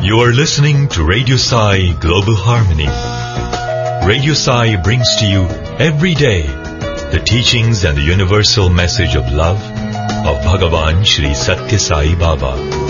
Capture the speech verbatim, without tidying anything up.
You are listening to Radio Sai Global Harmony. Radio Sai brings to you every day the teachings and the universal message of love of Bhagavan Shri Satya Sai Baba.